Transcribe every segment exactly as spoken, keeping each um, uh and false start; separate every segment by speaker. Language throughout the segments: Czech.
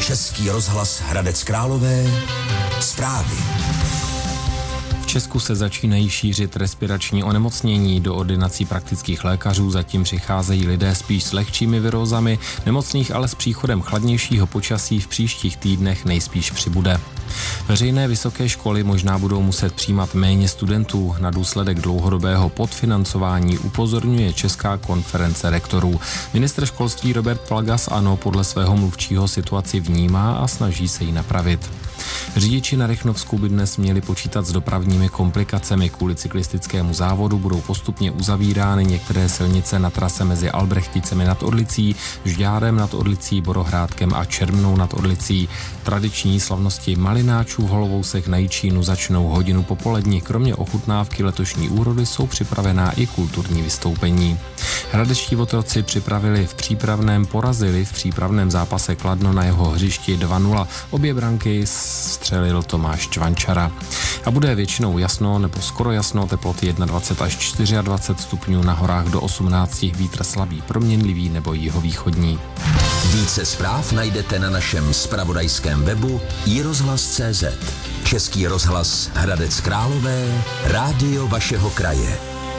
Speaker 1: Český rozhlas Hradec Králové. Zprávy.
Speaker 2: V Česku se začínají šířit respirační onemocnění. Do ordinací praktických lékařů zatím přicházejí lidé spíš s lehčími virózami, nemocných ale s příchodem chladnějšího počasí v příštích týdnech nejspíš přibude. Veřejné vysoké školy možná budou muset přijímat méně studentů. Na důsledek dlouhodobého podfinancování upozorňuje Česká konference rektorů. Ministr školství Robert Plaga z ANO podle svého mluvčího situaci vnímá a snaží se ji napravit. Řidiči na Rychnovsku by dnes měli počítat s dopravními komplikacemi. Kvůli cyklistickému závodu budou postupně uzavírány některé silnice na trase mezi Albrechticemi nad Orlicí, Žďárem nad Orlicí, Borohrádkem a Čermnou nad Orlicí. Tradiční slavnosti malináčů v Holovousech na Jičínu začnou hodinu popolední. Kromě ochutnávky letošní úrody jsou připravená i kulturní vystoupení. Hradečtí otroci připravili v přípravném porazili v přípravném zápase Kladno na jeho hřišti dva nula. Obě branky střelil Tomáš Čvančara. A bude většinou jasno nebo skoro jasno, teploty dvacet jedna až dvacet čtyři stupňů, na horách do osmnáct, vítr slabý, proměnlivý nebo jihovýchodní.
Speaker 1: Více zpráv najdete na našem zpravodajském webu i rozhlas tečka cé zet. Český rozhlas Hradec Králové, rádio vašeho kraje.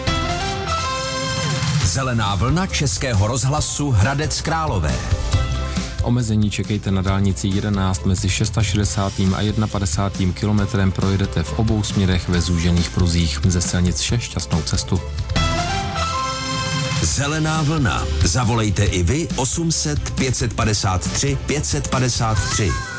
Speaker 1: Zelená vlna Českého rozhlasu Hradec Králové.
Speaker 2: Omezení čekejte na dálnici jedenáct mezi šedesátým šestým a padesátým prvním kilometrem, projedete v obou směrech ve zúžených pruzích. Ze silnic šest šťastnou cestu.
Speaker 1: Zelená vlna. Zavolejte i vy osm set pět set padesát tři pět set padesát tři.